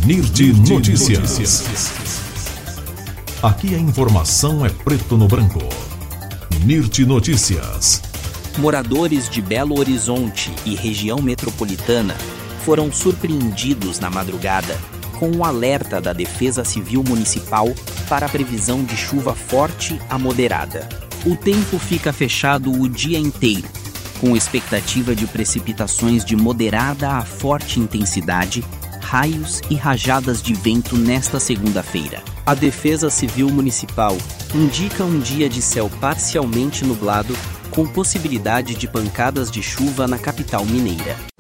NIRT Notícias. Aqui a informação é preto no branco. NIRT Notícias. Moradores de Belo Horizonte e região metropolitana foram surpreendidos na madrugada com um alerta da Defesa Civil Municipal para a previsão de chuva forte a moderada. O tempo fica fechado o dia inteiro, com expectativa de precipitações de moderada a forte intensidade, raios e rajadas de vento nesta segunda-feira. A Defesa Civil Municipal indica um dia de céu parcialmente nublado, com possibilidade de pancadas de chuva na capital mineira.